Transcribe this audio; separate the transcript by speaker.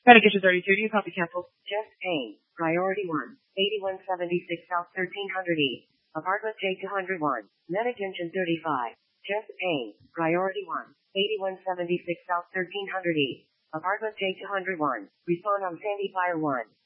Speaker 1: Medication 32, do you copy cancel?
Speaker 2: Just Payne, Priority 1, 8176 South 1300 E, Apartment J201, Medication 35. Just Payne, Priority 1, 8176 South 1300 E, Apartment J201, respond on Sandy Fire 1.